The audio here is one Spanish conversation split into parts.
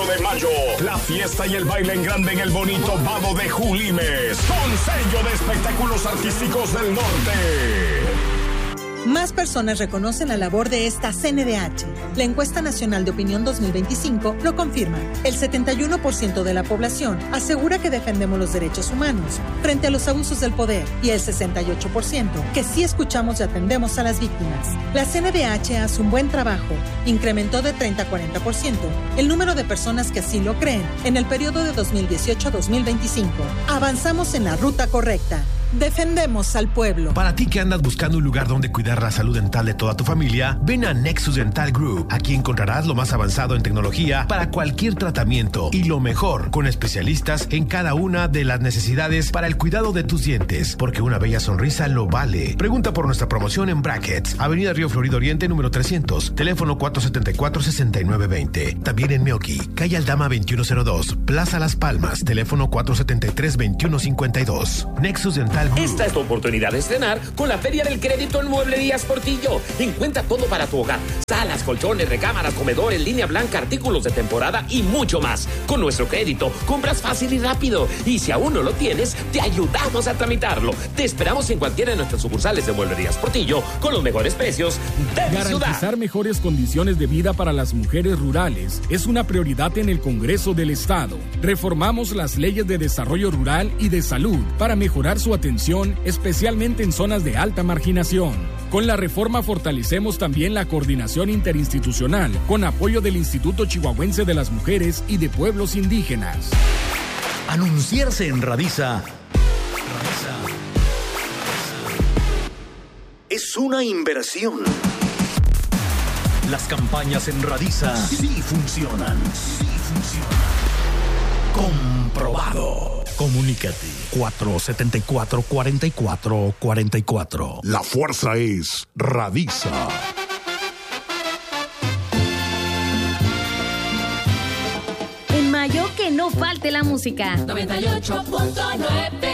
de mayo, la fiesta y el baile en grande en el bonito Vado de Julimes, con sello de espectáculos artísticos del norte. Más personas reconocen la labor de esta CNDH. La encuesta nacional de opinión 2025 lo confirma. El 71% de la población asegura que defendemos los derechos humanos frente a los abusos del poder y el 68% que sí escuchamos y atendemos a las víctimas. La CNDH hace un buen trabajo. Incrementó de 30 a 40% el número de personas que así lo creen en el periodo de 2018 a 2025. Avanzamos en la ruta correcta. Defendemos al pueblo. Para ti que andas buscando un lugar donde cuidar la salud dental de toda tu familia, ven a Nexus Dental Group. Aquí encontrarás lo más avanzado en tecnología para cualquier tratamiento y lo mejor, con especialistas en cada una de las necesidades para el cuidado de tus dientes, porque una bella sonrisa lo vale. Pregunta por nuestra promoción en Brackets, Avenida Río Florido Oriente, número 300, teléfono 474-6920. También en Meoqui, calle Aldama 2102, Plaza Las Palmas, teléfono 473-2152. Nexus Dental. Esta es tu oportunidad de estrenar con la Feria del Crédito en Mueblerías Portillo. Encuentra todo para tu hogar: salas, colchones, recámaras, comedores, línea blanca, artículos de temporada y mucho más. Con nuestro crédito compras fácil y rápido. Y si aún no lo tienes, te ayudamos a tramitarlo. Te esperamos en cualquiera de nuestras sucursales de Mueblerías Portillo con los mejores precios de mi ciudad. Garantizar mejores condiciones de vida para las mujeres rurales es una prioridad en el Congreso del Estado. Reformamos las leyes de desarrollo rural y de salud para mejorar su atención, especialmente en zonas de alta marginación. Con la reforma fortalecemos también la coordinación interinstitucional con apoyo del Instituto Chihuahuense de las Mujeres y de Pueblos Indígenas. Anunciarse en Radisa es una inversión. Las campañas en Radisa sí funcionan. Comprobado. Comunícate 474-4444. La fuerza es Radisa. En mayo que no falte la música. 98.9.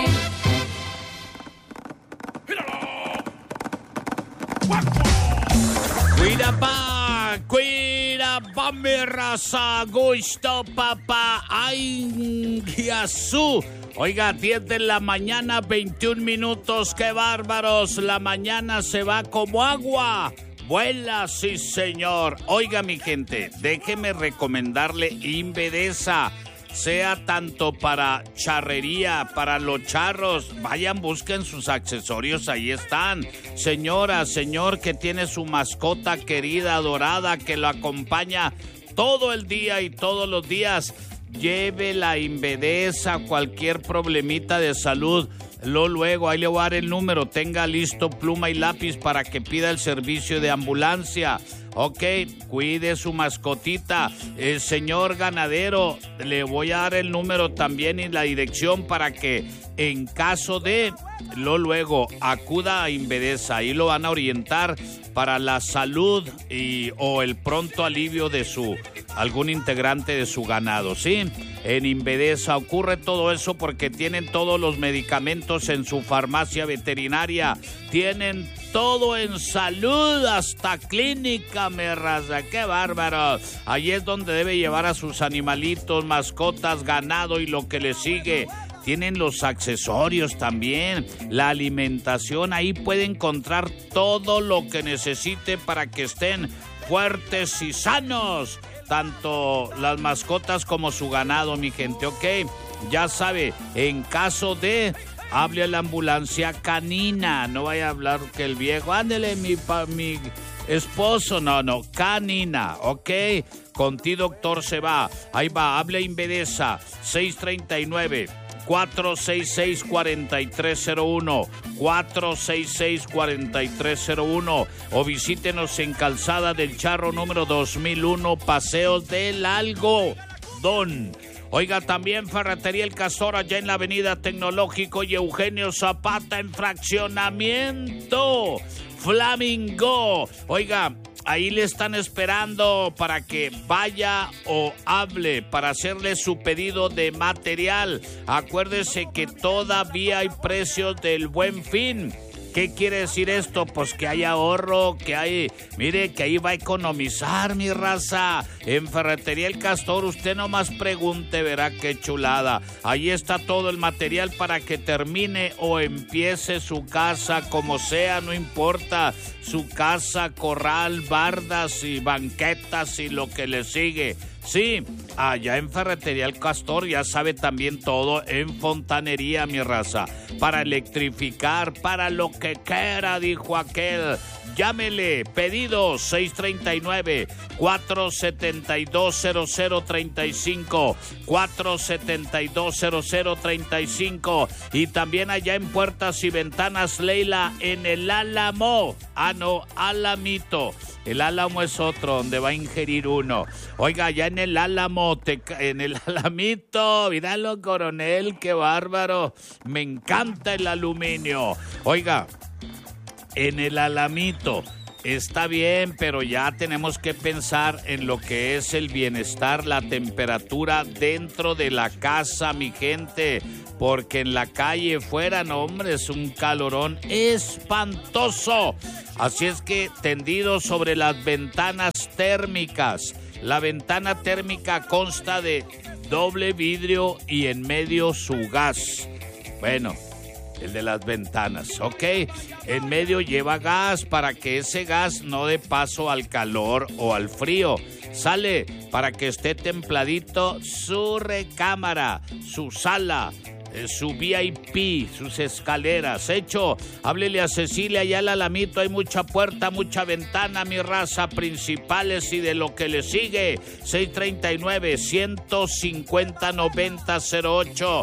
Cuida pa mi raza, gusto papá, ay, Jesús. Oiga, 10 de la mañana, 21 minutos, qué bárbaros, la mañana se va como agua. Vuela, sí señor. Oiga mi gente, déjeme recomendarle Invedesa. Sea tanto para charrería, para los charros, vayan, busquen sus accesorios, ahí están. Señora, señor que tiene su mascota querida, adorada, que lo acompaña todo el día y todos los días, lleve la Invedesa, cualquier problemita de salud. Luego, ahí le voy a dar el número, tenga listo pluma y lápiz para que pida el servicio de ambulancia. Ok, cuide su mascotita. Señor ganadero, le voy a dar el número también y la dirección para que en caso de luego acuda a Invedesa. Ahí lo van a orientar para la salud o el pronto alivio de algún integrante de su ganado, ¿sí? En Invedesa ocurre todo eso porque tienen todos los medicamentos en su farmacia veterinaria. Tienen todo en salud, hasta clínica, me raza, qué bárbaro. Ahí es donde debe llevar a sus animalitos, mascotas, ganado y lo que le sigue. Tienen los accesorios también, la alimentación, ahí puede encontrar todo lo que necesite para que estén fuertes y sanos, tanto las mascotas como su ganado, mi gente, ok. Ya sabe, en caso de... hable a la ambulancia canina, no vaya a hablar que el viejo, ándele mi esposo, no, canina, ok, con ti doctor se va, ahí va, hable a Invedesa, 639-466-4301, 466-4301, o visítenos en Calzada del Charro número 2001, Paseos del Algodón. Oiga, también Ferretería El Castor, allá en la Avenida Tecnológico y Eugenio Zapata en fraccionamiento Flamingo. Oiga, ahí le están esperando para que vaya o hable para hacerle su pedido de material. Acuérdese que todavía hay precios del Buen Fin. ¿Qué quiere decir esto? Pues que hay ahorro, que hay... Mire, que ahí va a economizar, mi raza. En Ferretería El Castor, usted nomás pregunte, verá qué chulada. Ahí está todo el material para que termine o empiece su casa, como sea, no importa. Su casa, corral, bardas y banquetas y lo que le sigue. Sí, allá en Ferretería El Castor ya sabe también todo en fontanería, mi raza. Para electrificar, para lo que quiera, dijo aquel. Llámele, pedido 639-472-0035, 472-0035. Y también allá en Puertas y Ventanas Leila, en el Álamo. Ah, no, Alamito. El Álamo es otro, donde va a ingerir uno. Oiga, allá en el Álamo, en el Alamito, míralo, coronel, qué bárbaro. Me encanta el aluminio. Oiga, en el Alamito, está bien, pero ya tenemos que pensar en lo que es el bienestar, la temperatura dentro de la casa, mi gente. Porque en la calle fuera, no, hombre, es un calorón espantoso. Así es que tendido sobre las ventanas térmicas. La ventana térmica consta de doble vidrio y en medio su gas. Bueno, el de las ventanas, ¿ok? En medio lleva gas para que ese gas no dé paso al calor o al frío. Sale para que esté templadito su recámara, su sala, su VIP, sus escaleras. Hecho, háblele a Cecilia y al Alamito. Hay mucha puerta, mucha ventana, mi raza, principales y de lo que le sigue. 639-150-9008,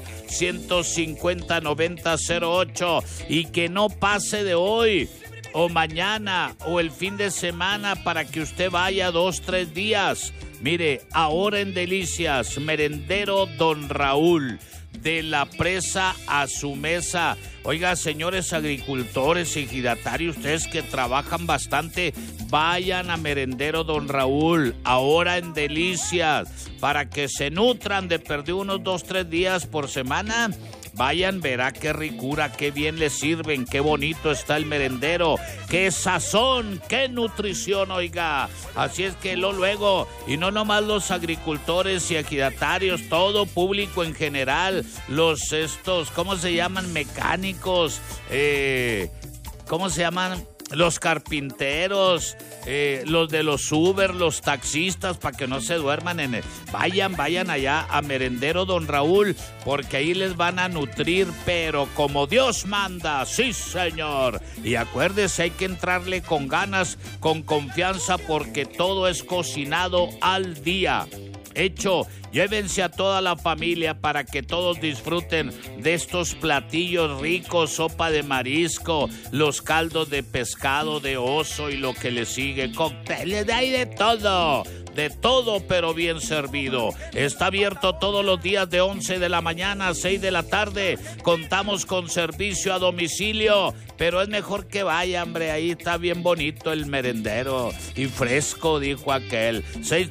150-9008. Y que no pase de hoy o mañana o el fin de semana para que usted vaya 2-3 días. Mire, ahora en Delicias, Merendero Don Raúl. De la presa a su mesa. Oiga, señores agricultores y ejidatarios, ustedes que trabajan bastante, vayan a Merendero Don Raúl, ahora en Delicias, para que se nutran de perder unos 2-3 días por semana. Vayan, verá qué ricura, qué bien les sirven, qué bonito está el merendero, qué sazón, qué nutrición, oiga. Así es que luego, y no nomás los agricultores y ejidatarios, todo público en general, ¿cómo se llaman? Mecánicos, ¿cómo se llaman? Los carpinteros, los de los Uber, los taxistas, para que no se duerman vayan allá a Merendero Don Raúl, porque ahí les van a nutrir, pero como Dios manda, sí señor. Y acuérdese, hay que entrarle con ganas, con confianza, porque todo es cocinado al día. Hecho, llévense a toda la familia para que todos disfruten de estos platillos ricos, sopa de marisco, los caldos de pescado, de oso y lo que le sigue, cócteles, hay de todo, pero bien servido. Está abierto todos los días de 11 de la mañana a 6 de la tarde. Contamos con servicio a domicilio, pero es mejor que vaya, hombre, ahí está bien bonito el merendero y fresco, dijo aquel.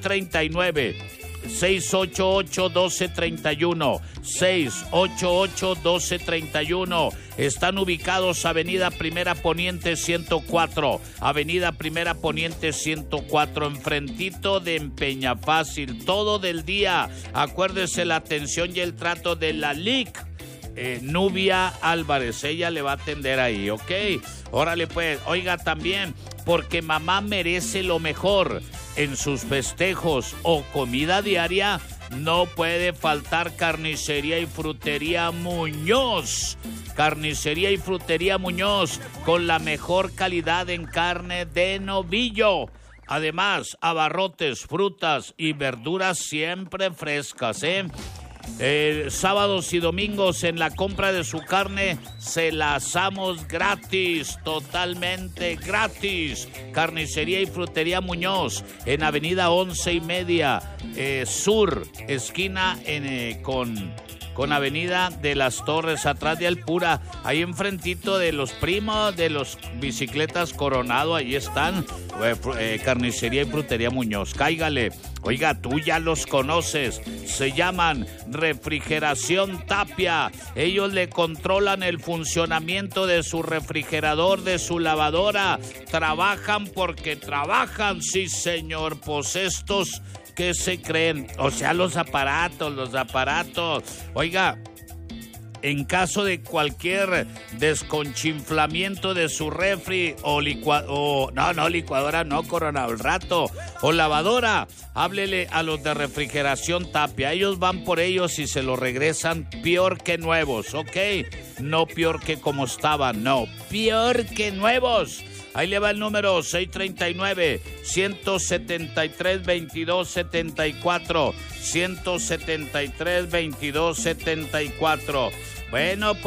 688-1231, 688-1231. Están ubicados Avenida Primera Poniente 104, Avenida Primera Poniente 104, enfrentito de Empeñafácil, todo del día. Acuérdese la atención y el trato de la LIC. Nubia Álvarez, ella le va a atender ahí, ¿ok? Órale pues, oiga también, porque mamá merece lo mejor. En sus festejos o comida diaria no puede faltar Carnicería y Frutería Muñoz. Carnicería y Frutería Muñoz, con la mejor calidad en carne de novillo. Además, abarrotes, frutas y verduras siempre frescas, sábados y domingos en la compra de su carne se la asamos gratis, totalmente gratis. Carnicería y Frutería Muñoz en Avenida 11:30 Sur, esquina con Avenida de las Torres, atrás de Alpura, ahí enfrentito de los primos de los bicicletas Coronado, ahí están, Carnicería y Frutería Muñoz. Cáigale. Oiga, tú ya los conoces, se llaman Refrigeración Tapia. Ellos le controlan el funcionamiento de su refrigerador, de su lavadora. Trabajan porque trabajan, sí señor, pues estos que se creen, o sea, los aparatos. Oiga, en caso de cualquier desconchinflamiento de su refri o licuadora no, Corona, al rato, o lavadora, háblele a los de Refrigeración Tapia. Ellos van por ellos y se los regresan peor que nuevos, ¿ok? No peor que como estaban, no, peor que nuevos. Ahí le va el número 639-173-2274. 173-2274. Bueno, pues